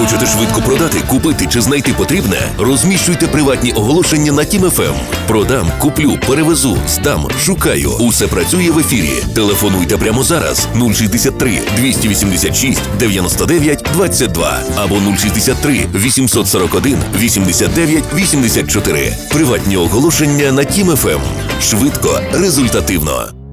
Хочете швидко продати, купити чи знайти потрібне? Розміщуйте приватні оголошення на Тім ФМ. Продам, куплю, перевезу, здам, шукаю. Усе працює в ефірі. Телефонуйте прямо зараз 063 286 99 22 або 063 841 89 84. Приватні оголошення на Тім ФМ. Швидко, результативно.